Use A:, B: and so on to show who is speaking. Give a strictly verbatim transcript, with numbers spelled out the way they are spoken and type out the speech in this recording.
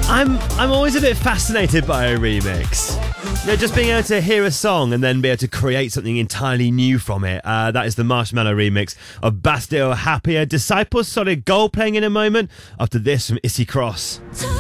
A: I'm I'm always a bit fascinated by a remix. You know, just being able to hear a song and then be able to create something entirely new from it. Uh, that is the Marshmello remix of Bastille Happier. Disciples, solid gold playing in a moment after this from Issy Cross.